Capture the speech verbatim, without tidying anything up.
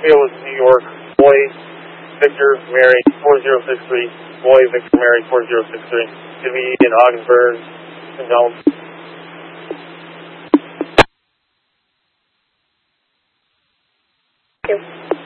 It was New York, boy, Victor, Mary, four zero six three, boy, Victor, Mary, four zero six three. Should be in Augsburg, Saint Helens. Thank you.